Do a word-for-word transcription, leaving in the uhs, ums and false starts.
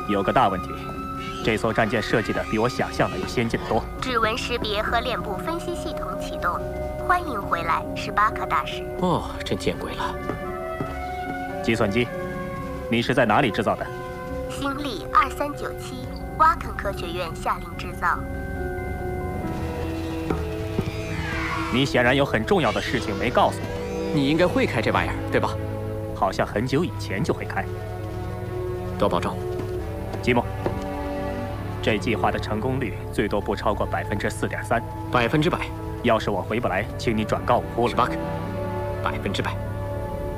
有个大问题，这艘战舰设计的比我想象的要先进得多。 指纹识别和脸部分析系统启动，欢迎回来，史巴克大师。 哦，真见鬼了！ 计算机，你是在哪里制造的？ 星力二三九七，挖肯科学院下令制造。 你显然有很重要的事情没告诉我。 你应该会开这玩意儿，对吧？ 好像很久以前就会开。 多保重， 吉姆。这计划的成功率最多不超过百分之四点三。 百分之百。 要是我回不来，请你转告五呼了。 史巴克，百分之百。